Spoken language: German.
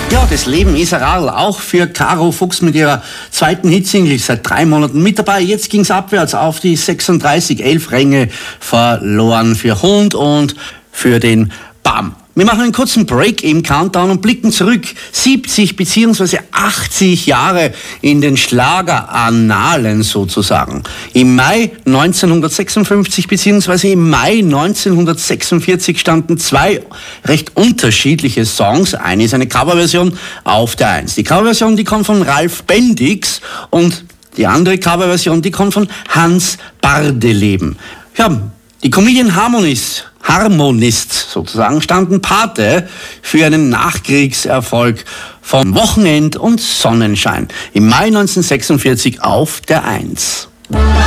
Ja, das Leben ist ein Radl, auch für Caro Fuchs mit ihrer zweiten Hitsingle, seit 3 Monaten mit dabei. Jetzt ging's abwärts auf die 36, 11 Ränge verloren für Hund und für den BAM. Wir machen einen kurzen Break im Countdown und blicken zurück 70 bzw. 80 Jahre in den Schlagerannalen sozusagen. Im Mai 1956 bzw. im Mai 1946 standen 2 recht unterschiedliche Songs. Eine ist eine Coverversion auf der 1. Die Coverversion, die kommt von Ralf Bendix und die andere Coverversion, die kommt von Hans Bardeleben. Ja, die Comedian Harmonist sozusagen standen Pate für einen Nachkriegserfolg von Wochenend und Sonnenschein im Mai 1946 auf der 1.